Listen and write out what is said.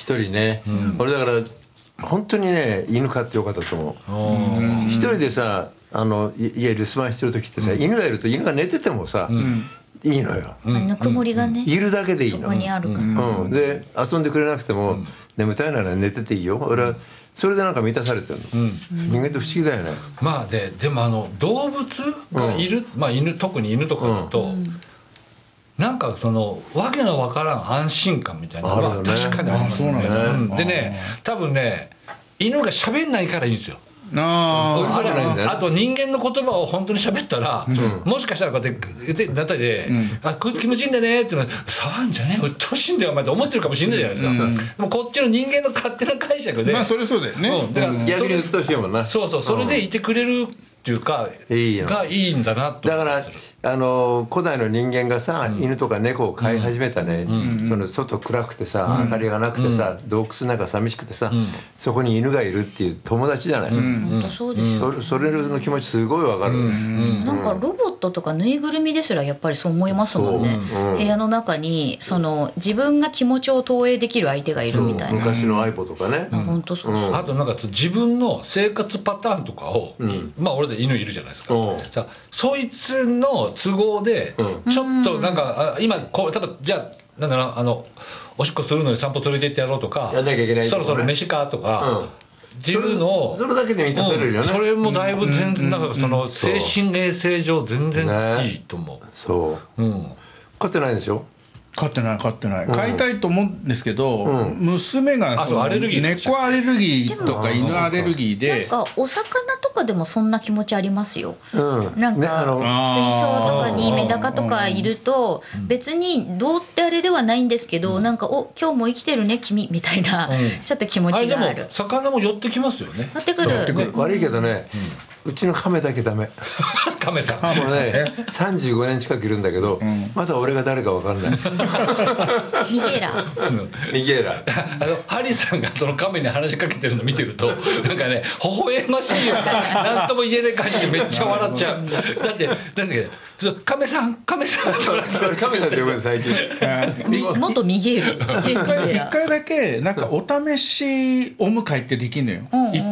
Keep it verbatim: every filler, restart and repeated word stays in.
人ね、うん、俺だから本当にね犬飼ってよかったと思う。一人でさあの家留守番してる時ってさ、うん、犬がいると犬が寝ててもさ、うん、いいのよ、 うん、ぬくもりがね、 いるだけでいいの、 そこにあるから、 うん、で遊んでくれなくても、うん、眠たいなら寝てていいよ。俺はそれでなんか満たされてるの、うん、人間って不思議だよね。 まあででもあの動物がいる、うん、まあ犬特に犬とかだと、うん、なんかそのわけのわからん安心感みたいなのは確かにありますね。うん、でね多分ね犬が喋んないからいいんですよ。あそれあと人間の言葉を本当に喋ったら、うん、もしかしたらこうやってだったりで、うん、あこいつ気持ちいいんだねっていうのは触んじゃねえうっとうしいんだよお前って思ってるかもしれないじゃないですか、うん、でもこっちの人間の勝手な解釈でまあそれそうだよね、うん、 だから逆にうっとうしいもんな。 そうそうそれでいてくれるっていうか、うん、がいいんだなと思ってする。 だからあの古代の人間がさ、うん、犬とか猫を飼い始めたね、うん、その外暗くてさ、うん、明かりがなくてさ、うん、洞窟なんか寂しくてさ、うん、そこに犬がいるっていう友達じゃない、うん、 本当そうですよ、 そ, それの気持ちすごいわかる、うんうん、 なんかロボットとかぬいぐるみですらやっぱりそう思いますもんね、うん、部屋の中にその自分が気持ちを投影できる相手がいるみたいな。 昔の アイポ とかね、 うん、本当そう、 うん、あとなんか自分の生活パターンとかを、うん、まあ俺で犬いるじゃないですか、うん、じゃあそいつの都合でちょっとなんか、うん、今こう例えばじゃあなんだろうあのおしっこするのに散歩連れて行ってやろうとかやんなきゃいけないとか、ね、 そろそろ飯かとか、うんっていうのをそれだけで満たされるよね、 うん、それもだいぶ全然なんかその精神衛生上全然いいと思う、 ね、そう、うん、飼ってないでしょ。 飼ってない飼ってない、うん、飼いたいと思うんですけど、うん、娘がそのアレルギー猫アレルギーとか犬アレルギーでなんかお魚とかでもそんな気持ちありますよ、うん、なんか、ね、水槽とかにメダカとかいると別にどうってあれではないんですけど、うん、なんかお今日も生きてるね君みたいな、うん、ちょっと気持ちがある。あでも魚も寄ってきますよね。 寄ってくる、 ね、悪いけどね、うん、うちの亀だけダメ亀さんもうねさんじゅうごねん近くいるんだけど、うん、まだ俺が誰か分かんないミゲーラミゲーラあのハリーさんがその亀に話しかけてるの見てるとなんかね微笑ましいよねなんとも言えない感じでめっちゃ笑っちゃうだってなんだっけ亀さん亀さん亀さんって呼ぶの最近元ミゲール一回だけなんかお試しお迎えってできんのよ、うんうん